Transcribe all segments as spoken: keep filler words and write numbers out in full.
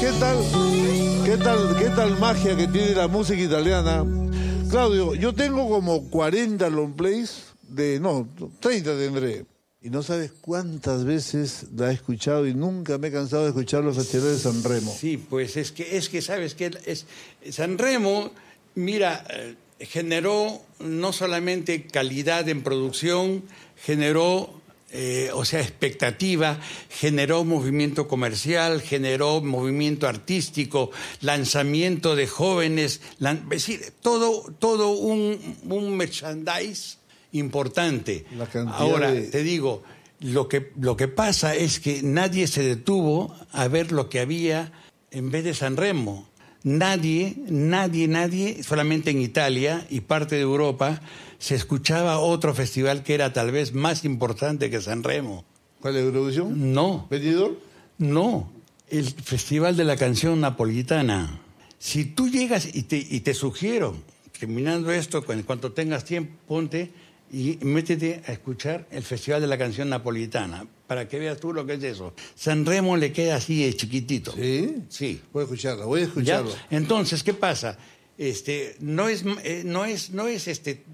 ¿Qué tal? ¿Qué tal? ¿Qué tal magia que tiene la música italiana? Claudio, yo tengo como cuarenta long plays de... No, treinta tendré. Y no sabes cuántas veces la he escuchado y nunca me he cansado de escuchar los festivales de Sanremo. Sí, pues es que, es que sabes que es, Sanremo, mira, eh, generó no solamente calidad en producción, generó, eh, o sea, expectativa, generó movimiento comercial, generó movimiento artístico, lanzamiento de jóvenes, lan- es decir, todo, todo un, un merchandise importante. Ahora, de... te digo, lo que, lo que pasa es que nadie se detuvo a ver lo que había en vez de Sanremo. Nadie, nadie, nadie, solamente en Italia y parte de Europa, se escuchaba otro festival que era tal vez más importante que Sanremo. ¿Cuál es Eurovisión? No. ¿Benidorm? No, el Festival de la Canción Napolitana. Si tú llegas, y te, y te sugiero, terminando esto, en cuanto tengas tiempo, ponte y métete a escuchar el Festival de la Canción Napolitana, para que veas tú lo que es eso. Sanremo le queda así de chiquitito. ¿Sí? Sí. Voy a escucharlo, voy a escucharlo. ¿Ya? Entonces, ¿qué pasa? Este, no es, eh, no es, no es, este,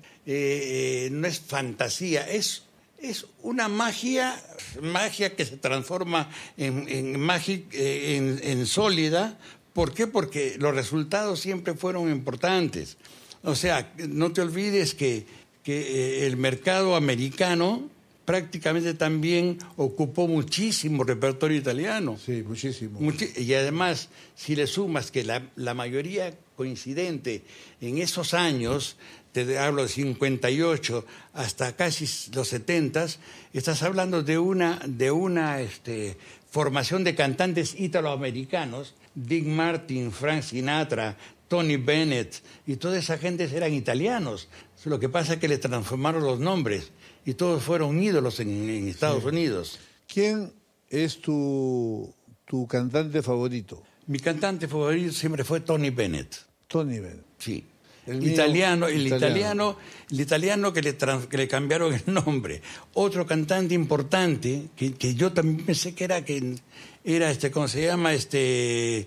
eh, no es fantasía, es, es una magia, magia que se transforma en, en, magi, eh, en, en sólida. ¿Por qué? Porque los resultados siempre fueron importantes. O sea, no te olvides que que el mercado americano prácticamente también ocupó muchísimo repertorio italiano. Sí, muchísimo. Muchi- y además, si le sumas que la, la mayoría coincidente en esos años, te hablo de cincuenta y ocho hasta casi los setenta, estás hablando de una, de una este, formación de cantantes italoamericanos, Dick Martin, Frank Sinatra, Tony Bennett, y toda esa gente eran italianos. Lo que pasa es que le transformaron los nombres y todos fueron ídolos en, en Estados sí. Unidos. ¿Quién es tu, tu cantante favorito? Mi cantante favorito siempre fue Tony Bennett. Tony Bennett. Sí. El italiano, mío, el italiano, italiano, el italiano que le, trans, que le cambiaron el nombre. Otro cantante importante que, que yo también pensé que era que era este, ¿cómo se llama? Este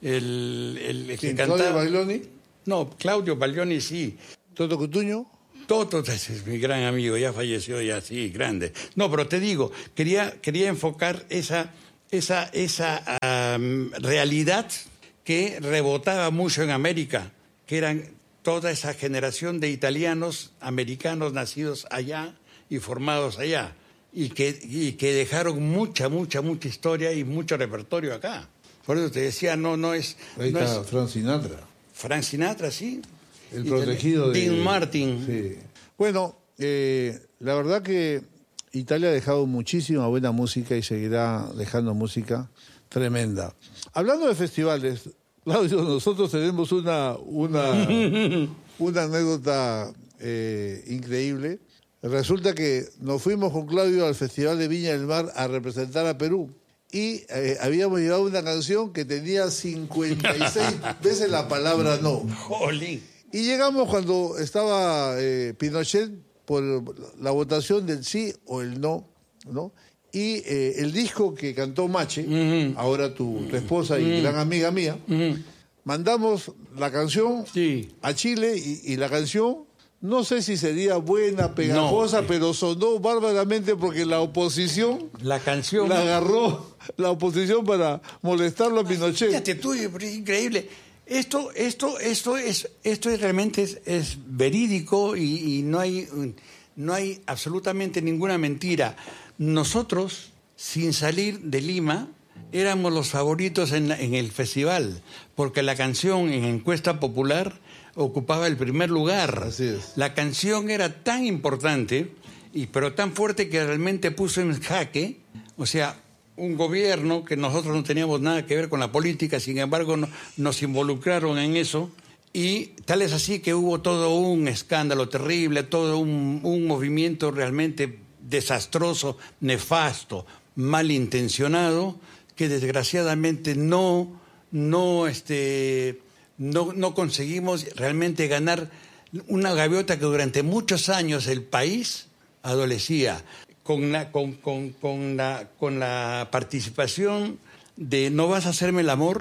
el, el, el que cantaba. ¿Claudio Baglioni? No, Claudio Baglioni sí. ¿Toto Cutugno? Toto es mi gran amigo, ya falleció, ya sí, grande. No, pero te digo, quería, quería enfocar esa, esa, esa um, realidad que rebotaba mucho en América, que eran toda esa generación de italianos, americanos nacidos allá y formados allá, y que, y que dejaron mucha, mucha, mucha historia y mucho repertorio acá. Por eso te decía, no, no es... Ahí no está es, Frank Sinatra. Frank Sinatra, sí. El protegido de... Dean Martin. Sí. Bueno, eh, la verdad que Italia ha dejado muchísima buena música y seguirá dejando música tremenda. Hablando de festivales, Claudio, nosotros tenemos una, una, una anécdota eh, increíble. Resulta que nos fuimos con Claudio al Festival de Viña del Mar a representar a Perú. Y eh, habíamos llevado una canción que tenía cincuenta y seis veces la palabra no. ¡Jolín! Y llegamos cuando estaba eh, Pinochet por la votación del sí o el no, ¿no? Y eh, el disco que cantó Mache, uh-huh. ahora tu, tu esposa y uh-huh. gran amiga mía, uh-huh. mandamos la canción sí. a Chile y, y la canción, no sé si sería buena, pegajosa, no. pero sonó bárbaramente porque la oposición la canción la agarró la oposición para molestarlo a Pinochet. Fíjate tú, es increíble. Esto, esto, esto es, esto es realmente es, es verídico y, y no hay, no hay absolutamente ninguna mentira. Nosotros, sin salir de Lima, éramos los favoritos en, la, en el festival, porque la canción en encuesta popular ocupaba el primer lugar. Así es. La canción era tan importante, y pero tan fuerte que realmente puso en jaque, o sea, un gobierno que nosotros no teníamos nada que ver con la política, sin embargo no, nos involucraron en eso, y tal es así que hubo todo un escándalo terrible, todo un, un movimiento realmente desastroso, nefasto, malintencionado, que desgraciadamente no, no, este, no, no conseguimos realmente ganar una gaviota que durante muchos años el país adolecía. Con la, con, con, con, la, con la participación de No vas a hacerme el amor,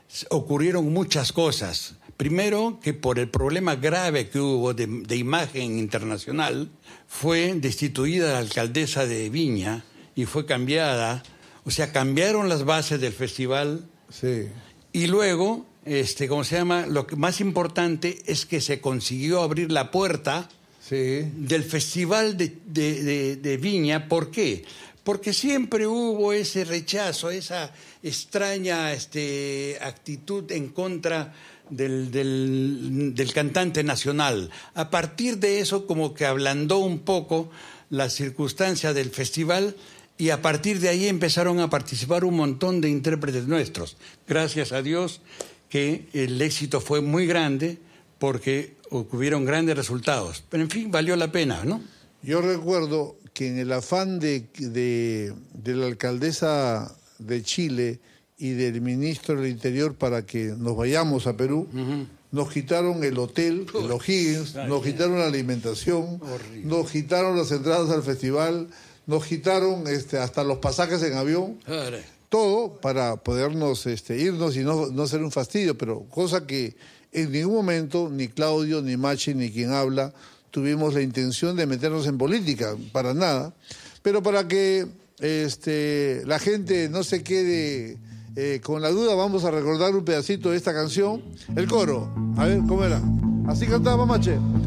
ocurrieron muchas cosas. Primero, que por el problema grave que hubo de, de imagen internacional, fue destituida la alcaldesa de Viña y fue cambiada, o sea, cambiaron las bases del festival. Sí. Y luego, este, ¿cómo se llama? Lo que más importante es que se consiguió abrir la puerta Sí. del Festival de, de, de, de Viña. ¿Por qué? Porque siempre hubo ese rechazo, esa extraña este, actitud en contra del, del, del cantante nacional. A partir de eso, como que ablandó un poco la circunstancia del festival, y a partir de ahí empezaron a participar un montón de intérpretes nuestros. Gracias a Dios que el éxito fue muy grande, porque hubieron grandes resultados. Pero en fin, valió la pena, ¿no? Yo recuerdo que en el afán de, de, de la alcaldesa de Chile y del ministro del Interior para que nos vayamos a Perú, uh-huh. nos quitaron el hotel, el O'Higgins, Ay, nos quitaron la alimentación, horrible. Nos quitaron las entradas al festival, nos quitaron este, hasta los pasajes en avión, Ay. Todo para podernos este, irnos y no, no ser un fastidio, pero cosa que en ningún momento ni Claudio, ni Machi, ni quien habla tuvimos la intención de meternos en política, para nada, pero para que este, la gente no se quede eh, con la duda, vamos a recordar un pedacito de esta canción, el coro. A ver, ¿cómo era? Así cantaba Mache.